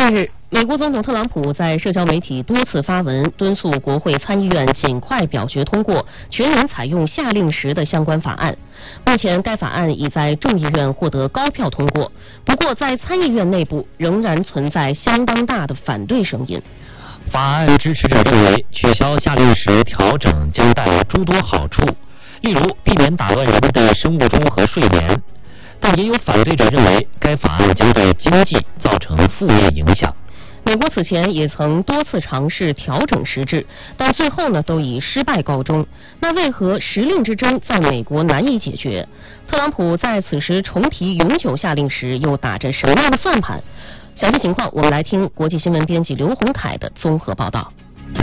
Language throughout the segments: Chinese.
近日，美国总统特朗普在社交媒体多次发文，敦促国会参议院尽快表决通过全面采用夏令时的相关法案。目前，该法案已在众议院获得高票通过，不过在参议院内部仍然存在相当大的反对声音。 法案支持者认为，取消夏令时调整将带来诸多好处，例如避免打乱人们的生物钟和睡眠。但也有反对者认为，该法案将对经济造成负面影响。 美国此前也曾多次尝试调整时制，但最后都以失败告终。那为何时令之争在美国难以解决？特朗普在此时重提永久夏令时，又打着什么样的算盘？详细情况，我们来听国际新闻编辑刘洪凯的综合报道。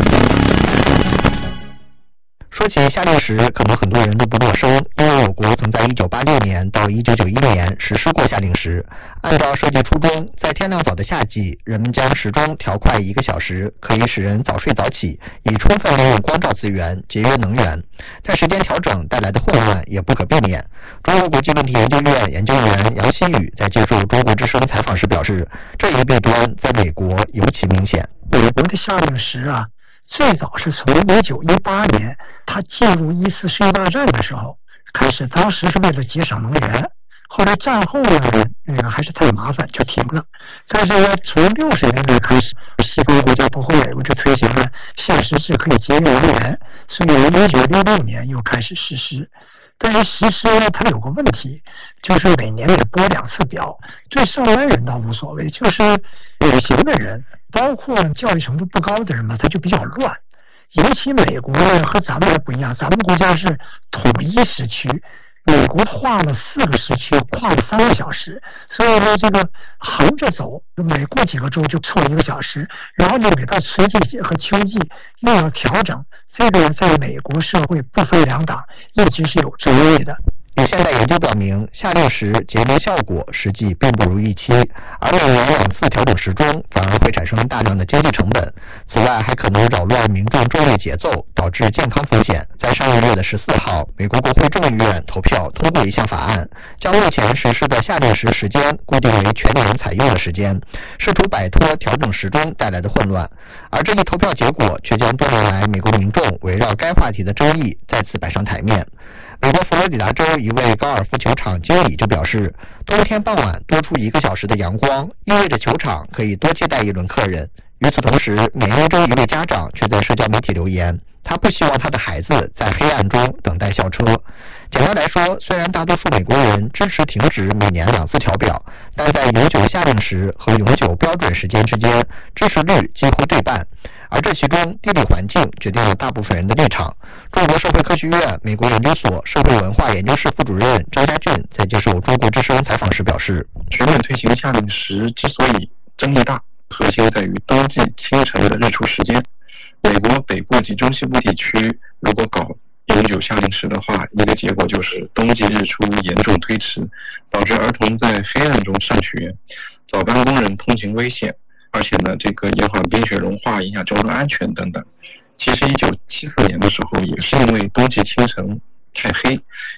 说起夏令时，可能很多人都不陌生，因为我国曾在1986年到1991年实施过夏令时。按照设计初衷，在天亮早的夏季，人们将时钟调快1个小时，可以使人早睡早起，以充分利用光照资源，节约能源。但时间调整带来的混乱也不可避免。中国国际问题研究院研究员杨希宇在接受中国之声采访时表示，这一弊端在美国尤其明显。 美国的夏令时最早是从1918年他进入1次世界大战的时候开始，当时是为了节省能源，后来战后还是太麻烦就停了。但是从60年代开始，西方国家不会就推行了夏时制，可以节约能源，所以1966年又开始实施。但是实施它有个问题，就是每年得拨2次表，对上班人倒无所谓，就是旅行的人，包括教育程度不高的人嘛，他就比较乱。尤其美国和咱们还不一样，咱们国家是统一时区，美国划了4个时区，跨了3个小时，所以说这个横着走，每过几个州就错1个小时，然后每到春季和秋季又要调整，这个在美国社会不分两党一直是有争议的。 有现代研究表明，夏令时节能效果实际并不如预期，而每年2次调整时钟反而会产生大量的经济成本。此外，还可能扰乱民众昼夜节奏，导致健康风险。在上个月的14号，美国国会众议院投票通过一项法案，将目前实施的夏令时时间规定为全年采用的时间，试图摆脱调整时钟带来的混乱。而这一投票结果却将多年来美国民众围绕该话题的争议再次摆上台面。美国佛罗里达州一位高尔夫球场经理就表示，冬天傍晚多出1个小时的阳光，意味着球场可以多接待1轮客人。与此同时，缅因州一位家长却在社交媒体留言，他不希望他的孩子在黑暗中等待校车。简单来说，虽然大多数美国人支持停止每年2次调表，但在永久夏令时和永久标准时间之间，支持率几乎对半。而这其中，地理环境决定了大部分人的立场。中国社会科学院美国研究所社会文化研究室副主任张家俊在接受中国之声采访时表示， 全面推行夏令时之所以争议大，核心在于冬季清晨的日出时间。美国北部及中西部地区如果搞永久夏令时的话，一个结果就是冬季日出严重推迟，导致儿童在黑暗中上学，早班工人通勤危险，而且这个延缓冰雪融化，影响交通安全等等。其实1974年的时候，也是因为冬季清晨太黑，